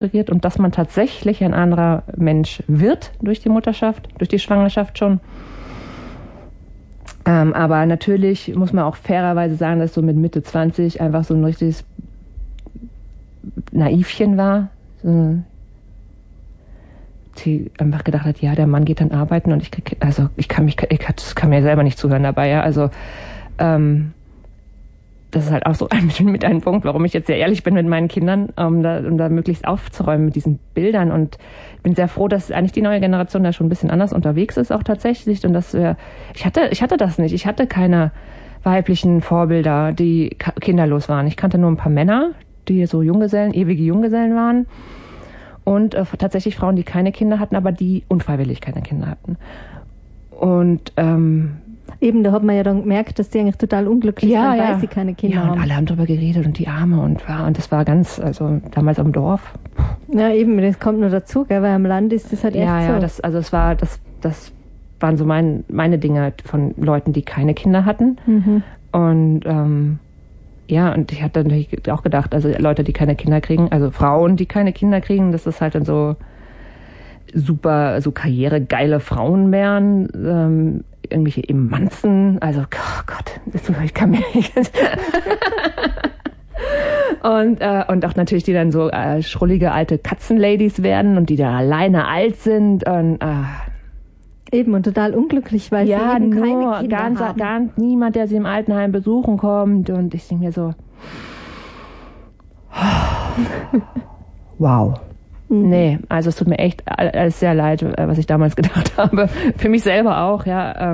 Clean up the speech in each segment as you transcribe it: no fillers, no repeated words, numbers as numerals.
und dass man tatsächlich ein anderer Mensch wird durch die Mutterschaft, durch die Schwangerschaft schon. Aber natürlich muss man auch fairerweise sagen, dass so mit Mitte 20 einfach so ein richtiges Naivchen war. So, die einfach gedacht hat, ja, der Mann geht dann arbeiten und ich kann mir selber nicht zuhören dabei, ja. Also das ist halt auch so mit einem Punkt, warum ich jetzt sehr ehrlich bin mit meinen Kindern, um da möglichst aufzuräumen mit diesen Bildern. Und ich bin sehr froh, dass eigentlich die neue Generation da schon ein bisschen anders unterwegs ist, auch tatsächlich. Und ich hatte das nicht. Ich hatte keine weiblichen Vorbilder, die kinderlos waren. Ich kannte nur ein paar Männer, die so ewige Junggesellen waren. Und tatsächlich Frauen, die keine Kinder hatten, aber die unfreiwillig keine Kinder hatten. Und eben, da hat man ja dann gemerkt, dass die eigentlich total unglücklich sind, weil sie keine Kinder haben. Ja, und alle haben drüber geredet und die Arme und das war ganz, also damals am Dorf. Ja, eben, das kommt nur dazu, gell, weil am Land ist das halt echt so. Ja, das waren so meine Dinge von Leuten, die keine Kinder hatten. Mhm. Und und ich hatte natürlich auch gedacht, also Leute, die keine Kinder kriegen, also Frauen, die keine Kinder kriegen, das ist halt dann so super, so karrieregeile Frauen wären, irgendwelche Emanzen, also oh Gott, ich kann mir nicht. Und auch natürlich, die dann so schrullige alte Katzenladies werden und die dann alleine alt sind und eben und total unglücklich, weil sie eben keine Kinder haben. Gar niemand, der sie im Altenheim besuchen kommt. Und ich denke mir so, wow. Nee, also es tut mir echt alles sehr leid, was ich damals gedacht habe. Für mich selber auch, ja.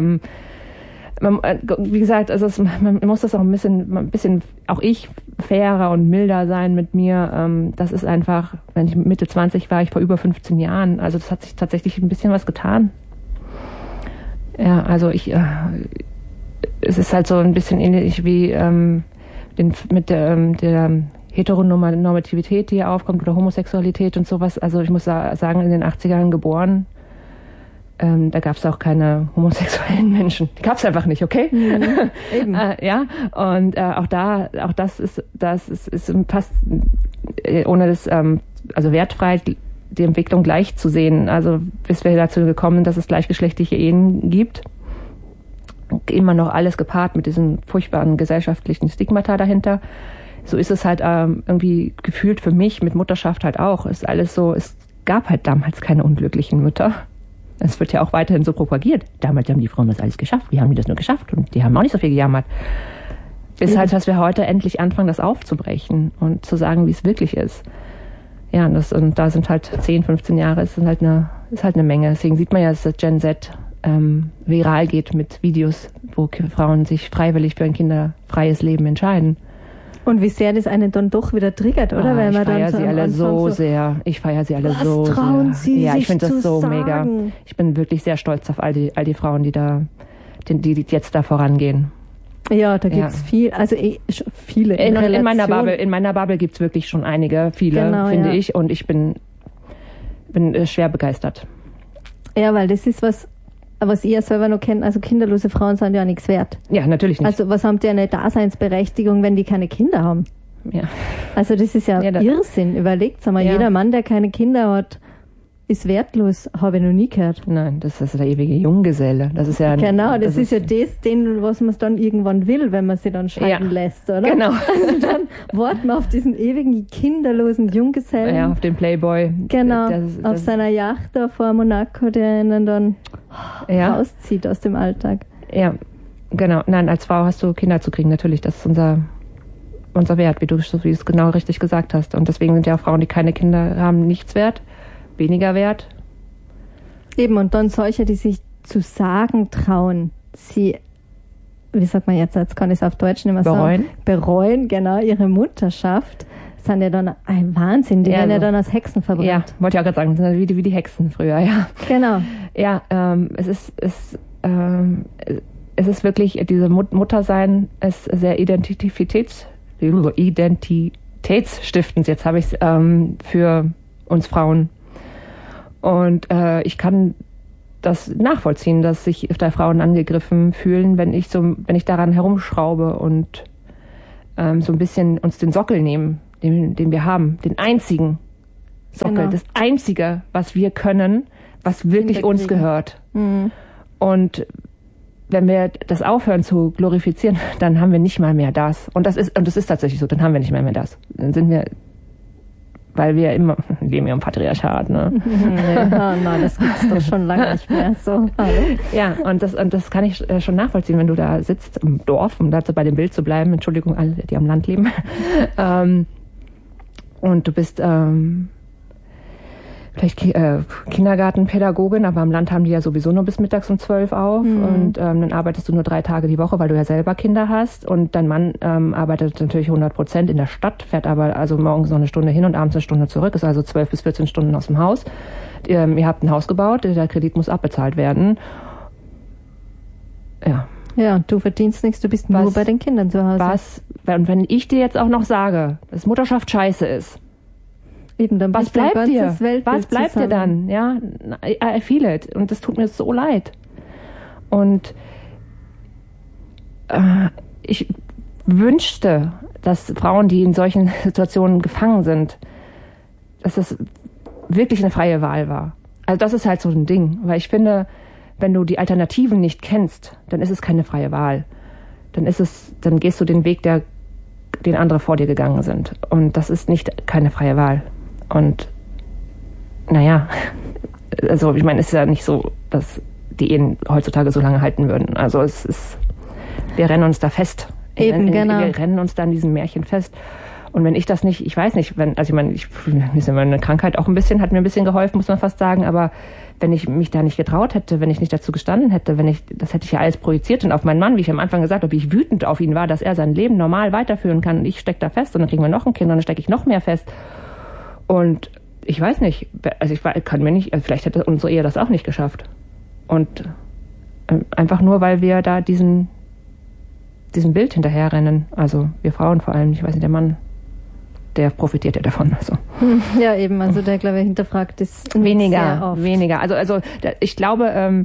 Wie gesagt, also man muss das auch ein bisschen, auch ich, fairer und milder sein mit mir. Das ist einfach, wenn ich Mitte 20 war, ich vor über 15 Jahren. Also das hat sich tatsächlich ein bisschen was getan. Ja, also es ist halt so ein bisschen ähnlich wie mit der Heteronormativität, die hier aufkommt, oder Homosexualität und sowas. Also ich muss sagen, in den 80ern geboren, da gab es auch keine homosexuellen Menschen. Die gab es einfach nicht, okay? Mhm, eben. Ja, und auch das ist passt, ohne das, also wertfrei die Entwicklung gleich zu sehen. Also bis wir dazu gekommen sind, dass es gleichgeschlechtliche Ehen gibt. Immer noch alles gepaart mit diesem furchtbaren gesellschaftlichen Stigmata dahinter. So ist es halt irgendwie gefühlt für mich mit Mutterschaft halt auch. Ist alles so, es gab halt damals keine unglücklichen Mütter. Es wird ja auch weiterhin so propagiert. Damals haben die Frauen das alles geschafft. Wie haben die das nur geschafft? Und die haben auch nicht so viel gejammert. Bis halt, dass wir heute endlich anfangen, das aufzubrechen und zu sagen, wie es wirklich ist. Ja, und da sind halt 10, 15 Jahre, ist halt eine Menge. Deswegen sieht man ja, dass Gen Z viral geht mit Videos, wo Frauen sich freiwillig für ein kinderfreies Leben entscheiden. Und wie sehr das einen dann doch wieder triggert, oder? Weil man dann ich feiere sie alle so sehr. Ich feiere sie alle so sehr. Trauen Sie ja, sich ich finde das so sagen. Mega. Ich bin wirklich sehr stolz auf all die Frauen, die jetzt da vorangehen. Ja, da gibt's viel, also viele. In meiner Bubble gibt's wirklich schon viele, genau, finde ich. Und ich bin schwer begeistert. Ja, weil das ist was ihr selber noch kennt, also kinderlose Frauen sind ja nichts wert. Ja, natürlich nicht. Also was haben die eine Daseinsberechtigung, wenn die keine Kinder haben? Ja. Also das ist ja Irrsinn. Überlegt's einmal, jeder Mann, der keine Kinder hat, ist wertlos, habe ich noch nie gehört. Nein, das ist der ewige Junggeselle. Das ist ja genau, das ist ja was man dann irgendwann will, wenn man sie dann scheiden lässt, oder? Genau. Also dann warten wir auf diesen ewigen kinderlosen Junggesellen. Ja, auf den Playboy. Genau, auf seiner Yacht da vor Monaco, der ihn dann rauszieht aus dem Alltag. Ja, genau. Nein, als Frau hast du Kinder zu kriegen, natürlich. Das ist unser Wert, wie du es genau richtig gesagt hast. Und deswegen sind ja Frauen, die keine Kinder haben, nichts wert. Weniger wert. Eben, und dann solche, die sich zu sagen trauen, sie, wie sagt man jetzt kann ich es auf Deutsch nicht mehr sagen, bereuen, genau, ihre Mutterschaft, sind ja dann ein Wahnsinn, die werden ja dann als Hexen verbrannt. Ja, wollte ich auch gerade sagen, sind wie die Hexen früher, ja. Genau. Ja, es ist wirklich, diese Muttersein ist sehr identitätsstiftend, jetzt habe ich es für uns Frauen. Und ich kann das nachvollziehen, dass sich da Frauen angegriffen fühlen, wenn ich daran herumschraube und so ein bisschen uns den Sockel nehmen, den wir haben, den einzigen, Sockel. Genau. Das Einzige, was wir können, was wirklich uns gehört. Mhm. Und wenn wir das aufhören zu glorifizieren, dann haben wir nicht mal mehr das. Und das ist tatsächlich so, dann haben wir nicht mehr das. Dann sind wir, weil wir leben ja im Patriarchat, ne? Ja, nein, das gibt's doch schon lange nicht mehr. So. Ja, und das kann ich schon nachvollziehen, wenn du da sitzt im Dorf, um dazu bei dem Bild zu bleiben, Entschuldigung, alle, die am Land leben, und du bist vielleicht Kindergartenpädagogin, aber am Land haben die ja sowieso nur bis mittags um 12 auf und dann arbeitest du nur 3 Tage die Woche, weil du ja selber Kinder hast und dein Mann arbeitet natürlich 100% in der Stadt, fährt aber also morgens noch eine Stunde hin und abends eine Stunde zurück, ist also 12 bis 14 Stunden aus dem Haus. Ihr habt ein Haus gebaut, der Kredit muss abbezahlt werden. Ja. Ja, du verdienst nichts, du bist nur bei den Kindern zu Hause. Und wenn ich dir jetzt auch noch sage, dass Mutterschaft scheiße ist, eben, dann was bleibt dir? Was bleibt dir dann? Ja, I feel it. Und das tut mir so leid. Und ich wünschte, dass Frauen, die in solchen Situationen gefangen sind, dass das wirklich eine freie Wahl war. Also das ist halt so ein Ding. Weil ich finde, wenn du die Alternativen nicht kennst, dann ist es keine freie Wahl. Dann gehst du den Weg, den andere vor dir gegangen sind. Und das ist keine freie Wahl. Und naja, also ich meine, es ist ja nicht so, dass die Ehen heutzutage so lange halten würden. Also wir rennen uns da fest. Eben, genau. Wir rennen uns da in diesem Märchen fest. Und wenn ich das nicht, ich weiß nicht, mir ist ja meine Krankheit auch hat mir ein bisschen geholfen, muss man fast sagen, aber wenn ich mich da nicht getraut hätte, wenn ich nicht dazu gestanden hätte, das hätte ich ja alles projiziert und auf meinen Mann, wie ich am Anfang gesagt habe, wie ich wütend auf ihn war, dass er sein Leben normal weiterführen kann und ich stecke da fest und dann kriegen wir noch ein Kind und dann stecke ich noch mehr fest. Und ich weiß nicht, also vielleicht hätte unsere Ehe das auch nicht geschafft. Und einfach nur, weil wir da diesem Bild hinterherrennen. Also wir Frauen vor allem, ich weiß nicht, der Mann, der profitiert ja davon. Also. Ja, eben, also der, glaube ich, hinterfragt ist weniger. Also ich glaube,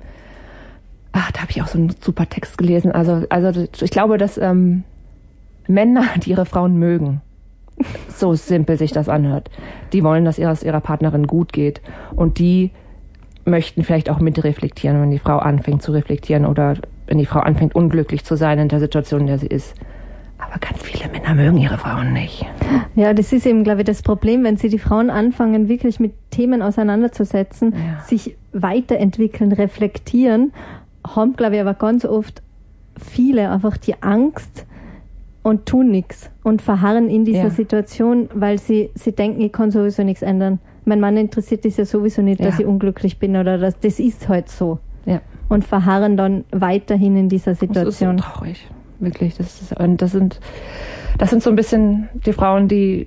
da habe ich auch so einen super Text gelesen. Also ich glaube, dass Männer, die ihre Frauen mögen, so simpel sich das anhört, die wollen, dass es ihrer Partnerin gut geht und die möchten vielleicht auch mitreflektieren, wenn die Frau anfängt zu reflektieren oder wenn die Frau anfängt unglücklich zu sein in der Situation, in der sie ist. Aber ganz viele Männer mögen ihre Frauen nicht. Ja, das ist eben, glaube ich, das Problem, wenn sie die Frauen anfangen, wirklich mit Themen auseinanderzusetzen, sich weiterentwickeln, reflektieren, haben, glaube ich, aber ganz oft viele einfach die Angst, und tun nichts und verharren in dieser Situation, weil sie denken, ich kann sowieso nichts ändern. Mein Mann interessiert es ja sowieso nicht, dass ich unglücklich bin oder das ist halt so. Ja. Und verharren dann weiterhin in dieser Situation. Das ist so traurig, wirklich. Das sind so ein bisschen die Frauen, die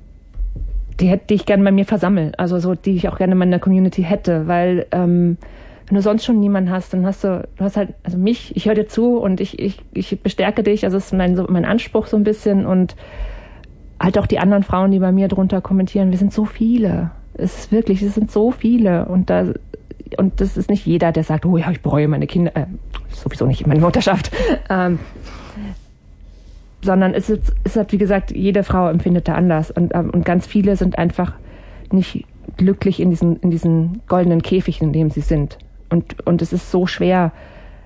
ich gerne bei mir versammle, also so, die ich auch gerne in meiner Community hätte, weil wenn du sonst schon niemanden hast, dann hast du halt, also mich, ich höre dir zu und ich bestärke dich, also das ist mein Anspruch so ein bisschen und halt auch die anderen Frauen, die bei mir drunter kommentieren, wir sind so viele, es sind so viele und das ist nicht jeder, der sagt, oh ja, ich bereue meine Kinder, sowieso nicht meine Mutterschaft, sondern es hat, wie gesagt, jede Frau empfindet da anders und ganz viele sind einfach nicht glücklich in diesen goldenen Käfig, in dem sie sind. Und es ist so schwer,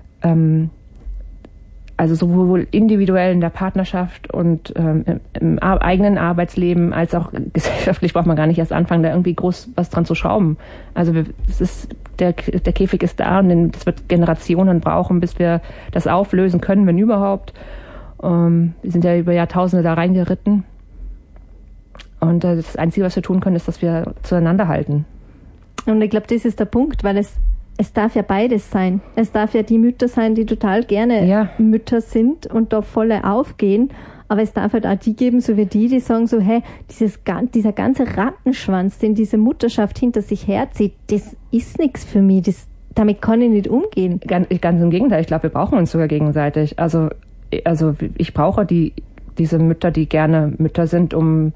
also sowohl individuell in der Partnerschaft und im eigenen Arbeitsleben als auch gesellschaftlich braucht man gar nicht erst anfangen, da irgendwie groß was dran zu schrauben. Also der Käfig ist da und das wird Generationen brauchen, bis wir das auflösen können, wenn überhaupt. Wir sind ja über Jahrtausende da reingeritten. Und das Einzige, was wir tun können, ist, dass wir zueinander halten. Und ich glaube, das ist der Punkt, weil es darf ja beides sein. Es darf ja die Mütter sein, die total gerne Mütter sind und da voll aufgehen. Aber es darf halt auch die geben, so wie die sagen so, hey, dieser ganze Rattenschwanz, den diese Mutterschaft hinter sich herzieht, das ist nichts für mich. Damit kann ich nicht umgehen. Ganz im Gegenteil. Ich glaube, wir brauchen uns sogar gegenseitig. Also ich brauche diese Mütter, die gerne Mütter sind, um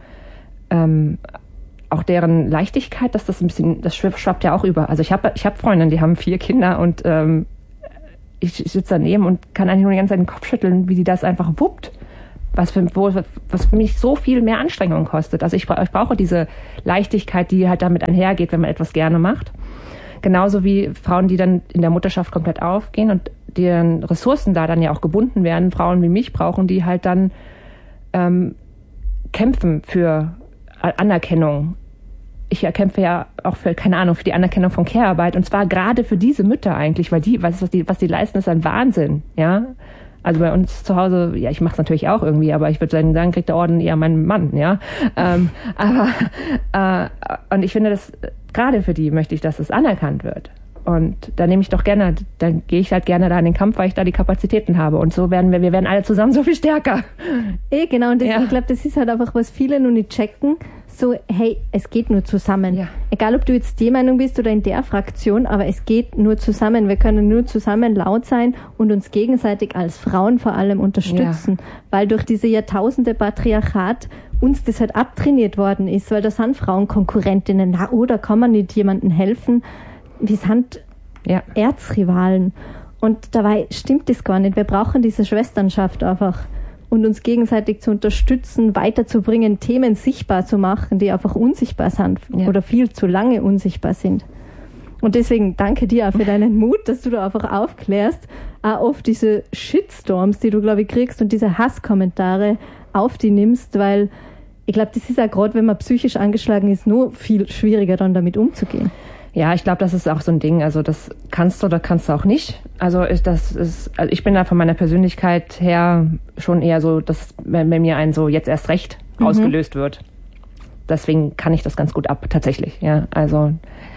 auch deren Leichtigkeit, dass das ein bisschen, das schwappt ja auch über. Also ich hab Freundinnen, die haben 4 Kinder und ich sitze daneben und kann eigentlich nur die ganze Zeit den Kopf schütteln, wie die das einfach wuppt. was für mich so viel mehr Anstrengung kostet. Also ich brauche diese Leichtigkeit, die halt damit einhergeht, wenn man etwas gerne macht. Genauso wie Frauen, die dann in der Mutterschaft komplett aufgehen und deren Ressourcen da dann ja auch gebunden werden. Frauen wie mich brauchen, die halt dann kämpfen für Anerkennung. Ich kämpfe ja auch für die Anerkennung von Care-Arbeit, und zwar gerade für diese Mütter eigentlich, weil was die leisten, ist ein Wahnsinn, ja. Also bei uns zu Hause, ja, ich mache es natürlich auch irgendwie, aber ich würde sagen, kriegt der Orden eher mein Mann, ja. Und ich finde, dass gerade für die möchte ich, dass es anerkannt wird. Und da gehe ich halt gerne da in den Kampf, weil ich da die Kapazitäten habe. Und so werden wir werden alle zusammen so viel stärker. Genau, und ich glaube, das ist halt einfach, was viele noch nicht checken. So, hey, es geht nur zusammen. Ja. Egal, ob du jetzt die Meinung bist oder in der Fraktion, aber es geht nur zusammen. Wir können nur zusammen laut sein und uns gegenseitig als Frauen vor allem unterstützen. Ja. Weil durch diese Jahrtausende Patriarchat uns das halt abtrainiert worden ist, weil da sind Frauen Konkurrentinnen. Da kann man nicht jemandem helfen. Wir sind Erzrivalen. Und dabei stimmt das gar nicht. Wir brauchen diese Schwesternschaft einfach. Und uns gegenseitig zu unterstützen, weiterzubringen, Themen sichtbar zu machen, die einfach unsichtbar sind oder viel zu lange unsichtbar sind. Und deswegen danke dir auch für deinen Mut, dass du da einfach aufklärst, auch oft diese Shitstorms, die du, glaube ich, kriegst und diese Hasskommentare auf die nimmst, weil ich glaube, das ist ja gerade, wenn man psychisch angeschlagen ist, nur viel schwieriger dann damit umzugehen. Ja, ich glaube, das ist auch so ein Ding. Also das kannst du oder kannst du auch nicht. Also ich bin da von meiner Persönlichkeit her schon eher so, dass bei mir ein so jetzt erst recht ausgelöst wird. Deswegen kann ich das ganz gut ab, tatsächlich. Ja, also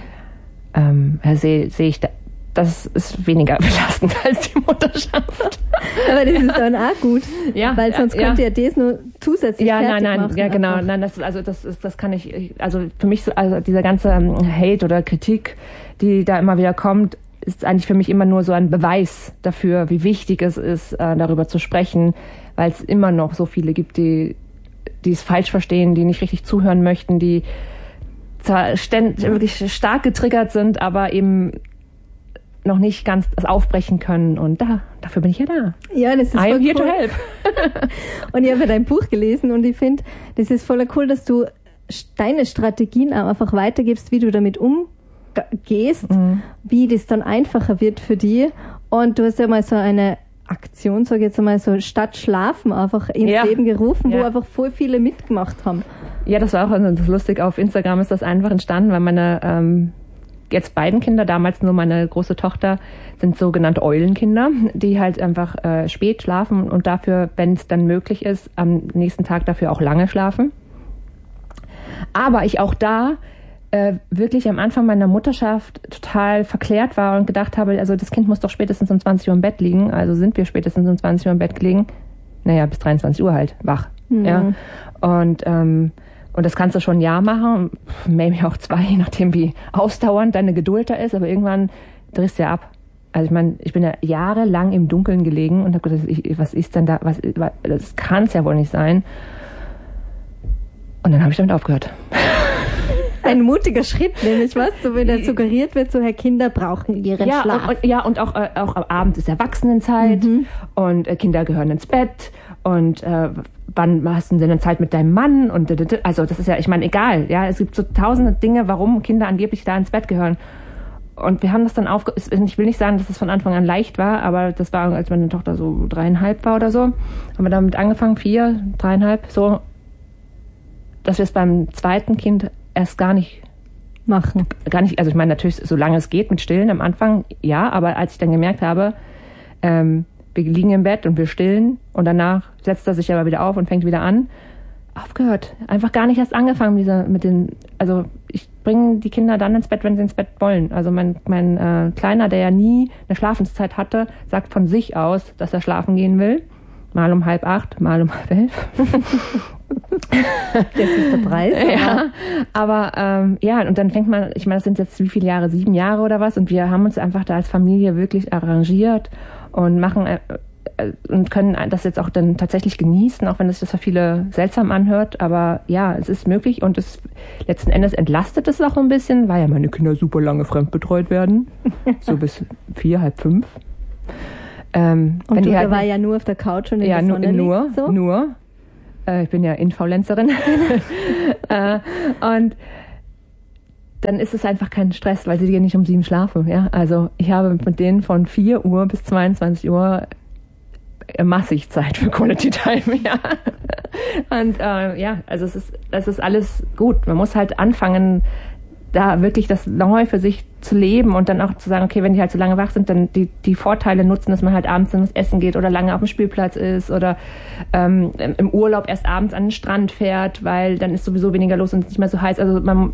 sehe ich das ist weniger belastend als die Mutterschaft. Aber das ist dann auch gut, weil sonst könnte ja das nur zusätzlich fertig machen. Ja, genau. Nein, das kann ich, also für mich, also dieser ganze Hate oder Kritik, die da immer wieder kommt, ist eigentlich für mich immer nur so ein Beweis dafür, wie wichtig es ist, darüber zu sprechen, weil es immer noch so viele gibt, die es falsch verstehen, die nicht richtig zuhören möchten, die zwar wirklich stark getriggert sind, aber eben noch nicht ganz das aufbrechen können, und dafür bin ich ja da. Ja, das ist I am here to help. Und ich habe ja dein Buch gelesen und ich finde, das ist voll cool, dass du deine Strategien auch einfach weitergibst, wie du damit umgehst, wie das dann einfacher wird für dich. Und du hast ja mal so eine Aktion, sage ich jetzt einmal, so statt Schlafen einfach ins Leben gerufen, wo einfach voll viele mitgemacht haben. Ja, das war auch lustig. Auf Instagram ist das einfach entstanden, weil meine jetzt beiden Kinder, damals nur meine große Tochter, sind sogenannte Eulenkinder, die halt einfach spät schlafen und dafür, wenn es dann möglich ist, am nächsten Tag dafür auch lange schlafen. Aber ich auch da wirklich am Anfang meiner Mutterschaft total verklärt war und gedacht habe, also das Kind muss doch spätestens um 20 Uhr im Bett liegen, also sind wir spätestens um 20 Uhr im Bett gelegen, bis 23 Uhr halt wach. Mhm. Ja. Und das kannst du schon ein Jahr machen, maybe auch 2, je nachdem wie ausdauernd deine Geduld da ist, aber irgendwann drehst du ja ab. Also ich meine, ich bin ja jahrelang im Dunkeln gelegen und habe gedacht, was ist denn da, das kann es ja wohl nicht sein. Und dann habe ich damit aufgehört. Ein mutiger Schritt, nämlich was? So wenn da suggeriert wird, so Kinder brauchen ihren Schlaf. Und auch am Abend ist Erwachsenenzeit und Kinder gehören ins Bett und wann hast du denn eine Zeit mit deinem Mann? Und also das ist ja, ich meine, egal. Ja, es gibt so tausende Dinge, warum Kinder angeblich da ins Bett gehören. Und wir haben das dann ich will nicht sagen, dass es von Anfang an leicht war, aber das war, als meine Tochter so 3,5 war oder so, haben wir damit angefangen, 4, 3,5, so, dass wir es beim zweiten Kind erst gar nicht machen. Gar nicht, also ich meine natürlich, solange es geht mit Stillen am Anfang, ja, aber als ich dann gemerkt habe, wir liegen im Bett und wir stillen und danach setzt er sich aber wieder auf und fängt wieder an, aufgehört. Einfach gar nicht erst angefangen also ich bringe die Kinder dann ins Bett, wenn sie ins Bett wollen. Also mein Kleiner, der ja nie eine Schlafenszeit hatte, sagt von sich aus, dass er schlafen gehen will. Mal um 7:30, mal um 11:30. Das ist der Preis. Ja, aber und dann fängt man, ich meine, das sind jetzt wie viele Jahre, 7 Jahre oder was, und wir haben uns einfach da als Familie wirklich arrangiert und machen und können das jetzt auch dann tatsächlich genießen, auch wenn es das für viele seltsam anhört, aber ja, es ist möglich und es letzten Endes entlastet es auch ein bisschen, weil ja meine Kinder super lange fremdbetreut werden, so bis 4, halb 5. Und du war ja nur auf der Couch und in der Sonne nur. Ich bin ja Influencerin. Und dann ist es einfach kein Stress, weil sie gehen nicht um 7 schlafen. Ja? Also ich habe mit denen von 4 Uhr bis 22 Uhr massig Zeit für Quality Time. Ja? Und also es ist alles gut. Man muss halt anfangen, da wirklich das neu für sich zu leben und dann auch zu sagen, okay, wenn die halt so lange wach sind, dann die Vorteile nutzen, dass man halt abends ins Essen geht oder lange auf dem Spielplatz ist oder im Urlaub erst abends an den Strand fährt, weil dann ist sowieso weniger los und nicht mehr so heiß. Also man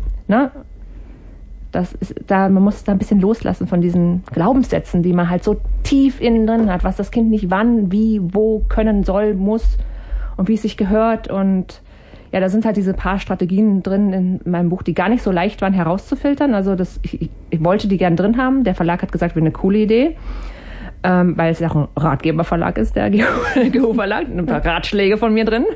muss da ein bisschen loslassen von diesen Glaubenssätzen, die man halt so tief innen drin hat, was das Kind nicht wann, wie, wo können soll, muss und wie es sich gehört. Und ja, da sind halt diese paar Strategien drin in meinem Buch, die gar nicht so leicht waren herauszufiltern. Also ich wollte die gern drin haben. Der Verlag hat gesagt, wäre eine coole Idee, weil es ja auch ein Ratgeberverlag ist, der GU-Verlag, ein paar Ratschläge von mir drin,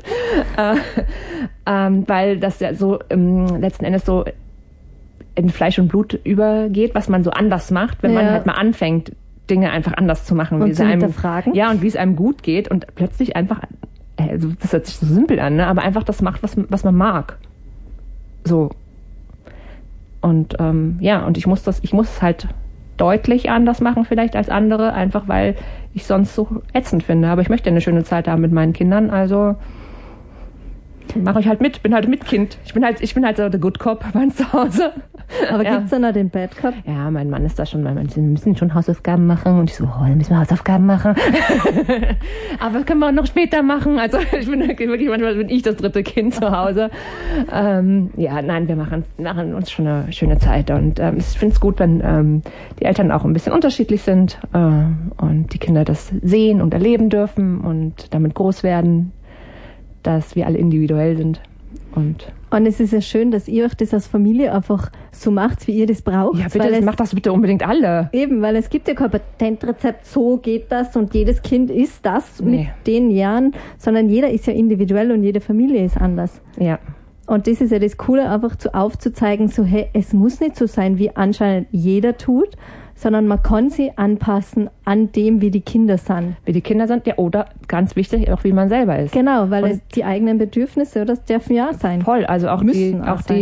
weil das ja so letzten Endes so in Fleisch und Blut übergeht, was man so anders macht, wenn man halt mal anfängt, Dinge einfach anders zu machen. Und zu hinterfragen. Ja, und wie es einem gut geht und plötzlich einfach, also das hört sich so simpel an, ne? Aber einfach das macht, was man mag. So. Und und ich muss es halt deutlich anders machen vielleicht als andere, einfach weil ich sonst so ätzend finde. Aber ich möchte eine schöne Zeit haben mit meinen Kindern, also mache ich halt mit, bin halt Mitkind. Ich bin halt so der Good Cop bei uns zu Hause. Aber gibt's dann noch den Bad Cop? Ja, mein Mann ist da schon, wir müssen schon Hausaufgaben machen. Und ich so, dann müssen wir Hausaufgaben machen. Aber das können wir auch noch später machen. Also ich bin wirklich, manchmal bin ich das 3. Kind zu Hause. Wir machen uns schon eine schöne Zeit. Und ich finde es gut, wenn die Eltern auch ein bisschen unterschiedlich sind und die Kinder das sehen und erleben dürfen und damit groß werden, dass wir alle individuell sind. Und es ist ja schön, dass ihr euch das als Familie einfach so macht, wie ihr das braucht. Ja, bitte, macht das bitte unbedingt alle. Eben, weil es gibt ja kein Patentrezept, so geht das und jedes Kind ist das mit den Jahren, sondern jeder ist ja individuell und jede Familie ist anders. Ja. Und das ist ja das Coole, einfach aufzuzeigen, so, hey, es muss nicht so sein, wie anscheinend jeder tut, sondern man kann sie anpassen an dem, wie die Kinder sind. Wie die Kinder sind, ja, oder ganz wichtig, auch wie man selber ist. Genau, weil die eigenen Bedürfnisse, das dürfen ja sein. Voll, also auch die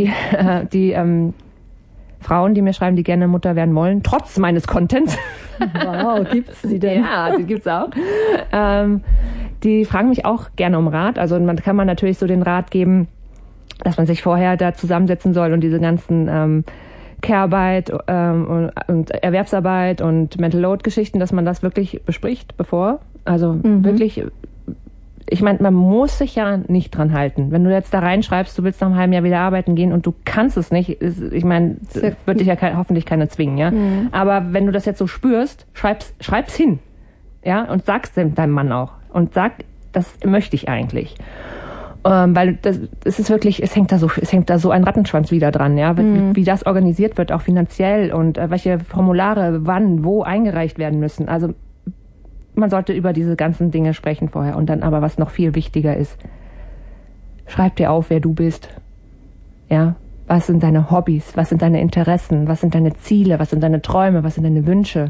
Frauen, die mir schreiben, die gerne Mutter werden wollen, trotz meines Contents. Wow, gibt's die denn? Ja, die gibt's auch. Die fragen mich auch gerne um Rat. Also man kann natürlich so den Rat geben, dass man sich vorher da zusammensetzen soll und diese ganzen Care-Arbeit und Erwerbsarbeit und Mental Load-Geschichten, dass man das wirklich bespricht, wirklich, ich meine, man muss sich ja nicht dran halten. Wenn du jetzt da reinschreibst, du willst nach einem halben Jahr wieder arbeiten gehen und du kannst es nicht, ich meine, wird dich ja hoffentlich keiner zwingen, ja. Mhm. Aber wenn du das jetzt so spürst, schreib's hin, ja, und sag's deinem Mann auch und sag, das möchte ich eigentlich. Weil es ist wirklich, es hängt da so ein Rattenschwanz wieder dran, ja, wie das organisiert wird, auch finanziell und welche Formulare wann, wo eingereicht werden müssen. Also man sollte über diese ganzen Dinge sprechen vorher und dann aber, was noch viel wichtiger ist, schreib dir auf, wer du bist. Ja, was sind deine Hobbys, was sind deine Interessen, was sind deine Ziele, was sind deine Träume, was sind deine Wünsche.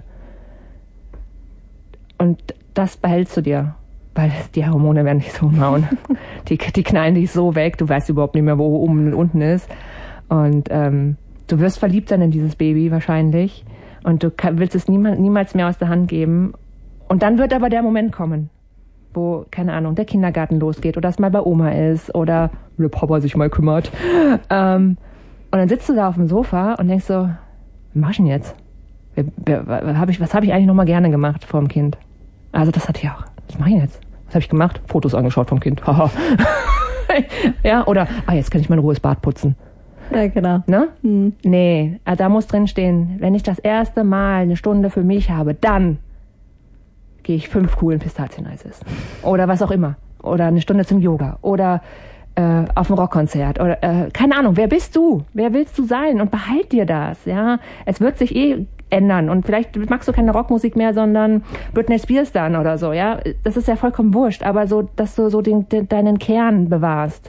Und das behältst du dir. Weil die Hormone werden nicht so umhauen. Die knallen dich so weg, du weißt überhaupt nicht mehr, wo oben und unten ist. Und du wirst verliebt sein in dieses Baby wahrscheinlich. Und du willst es niemals mehr aus der Hand geben. Und dann wird aber der Moment kommen, wo, keine Ahnung, der Kindergarten losgeht oder es mal bei Oma ist oder der Papa sich mal kümmert. Und dann sitzt du da auf dem Sofa und denkst so, was mach ich denn jetzt? Was habe ich eigentlich noch mal gerne gemacht vor dem Kind? Also das hatte ich auch. Was mache ich jetzt? Was habe ich gemacht? Fotos angeschaut vom Kind. Haha. Ja, oder, jetzt kann ich mein ruhiges Bad putzen. Ja, genau. Ne? Mhm. Nee, da muss drin stehen, wenn ich das erste Mal eine Stunde für mich habe, dann gehe ich 5 coolen Pistazieneis essen. Oder was auch immer. Oder eine Stunde zum Yoga. Oder auf ein Rockkonzert. Oder keine Ahnung, wer bist du? Wer willst du sein? Und behalt dir das. Ja, es wird sich ändern. Und vielleicht magst du keine Rockmusik mehr, sondern Britney Spears dann oder so, ja. Das ist ja vollkommen wurscht, aber so, dass du so deinen Kern bewahrst.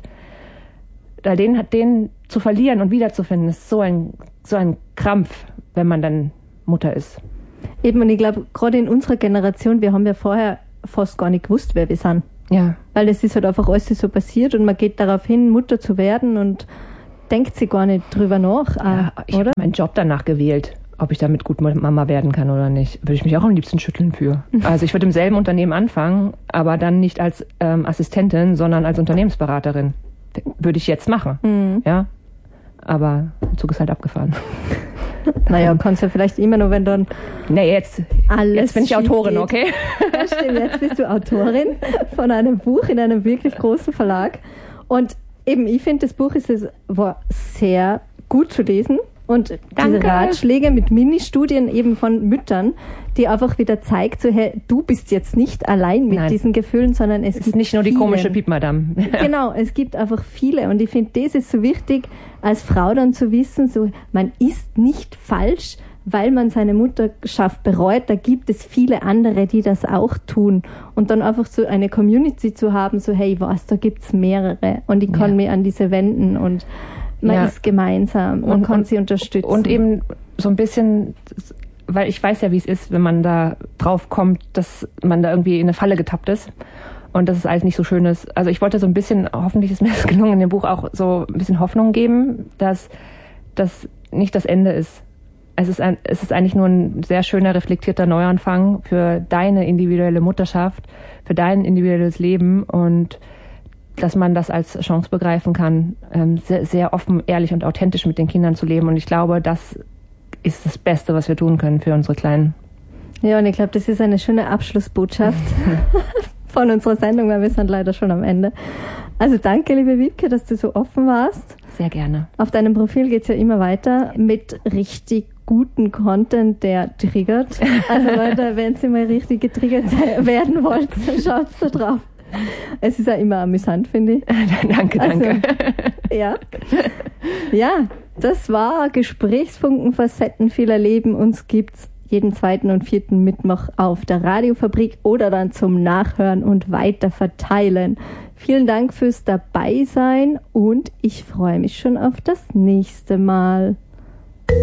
Den zu verlieren und wiederzufinden, ist so ein Krampf, wenn man dann Mutter ist. Eben, und ich glaube, gerade in unserer Generation, wir haben ja vorher fast gar nicht gewusst, wer wir sind. Ja. Weil das ist halt einfach alles so passiert und man geht darauf hin, Mutter zu werden und denkt sich gar nicht drüber nach. Ja, ich habe meinen Job danach gewählt, ob ich damit gut Mama werden kann oder nicht. Würde ich mich auch am liebsten schütteln für. Also ich würde im selben Unternehmen anfangen, aber dann nicht als Assistentin, sondern als Unternehmensberaterin. Würde ich jetzt machen. Mhm. Ja. Aber der Zug ist halt abgefahren. Naja, kannst ja vielleicht immer nur, wenn dann jetzt bin ich Autorin, okay? Ja, stimmt, jetzt bist du Autorin von einem Buch in einem wirklich großen Verlag. Und eben, ich finde, das Buch war sehr gut zu lesen. Und diese Ratschläge mit Ministudien eben von Müttern, die einfach wieder zeigt, so, hey, du bist jetzt nicht allein mit diesen Gefühlen, sondern es gibt nicht nur die komische Piepmadam. Genau, es gibt einfach viele. Und ich finde, das ist so wichtig, als Frau dann zu wissen, so, man ist nicht falsch, weil man seine Mutterschaft bereut. Da gibt es viele andere, die das auch tun. Und dann einfach so eine Community zu haben, so, hey, da gibt's mehrere. Und ich kann mich an diese wenden und man ist gemeinsam und kann sie unterstützen. Und eben so ein bisschen, weil ich weiß ja, wie es ist, wenn man da drauf kommt, dass man da irgendwie in eine Falle getappt ist und dass es alles nicht so schön ist. Also ich wollte so ein bisschen, hoffentlich ist mir das gelungen, in dem Buch auch so ein bisschen Hoffnung geben, dass das nicht das Ende ist. Es ist eigentlich nur ein sehr schöner, reflektierter Neuanfang für deine individuelle Mutterschaft, für dein individuelles Leben und dass man das als Chance begreifen kann, sehr, sehr offen, ehrlich und authentisch mit den Kindern zu leben. Und ich glaube, das ist das Beste, was wir tun können für unsere Kleinen. Ja, und ich glaube, das ist eine schöne Abschlussbotschaft von unserer Sendung, weil wir sind leider schon am Ende. Also danke, liebe Wiebke, dass du so offen warst. Sehr gerne. Auf deinem Profil geht es ja immer weiter mit richtig guten Content, der triggert. Also Leute, wenn ihr mal richtig getriggert werden wollt, dann schaut da drauf. Es ist ja immer amüsant, finde ich. Danke. Ja, das war Gesprächsfunken, Facetten vieler Leben. Uns gibt's jeden 2. und 4. Mittwoch auf der Radiofabrik oder dann zum Nachhören und weiterverteilen. Vielen Dank fürs Dabeisein und ich freue mich schon auf das nächste Mal.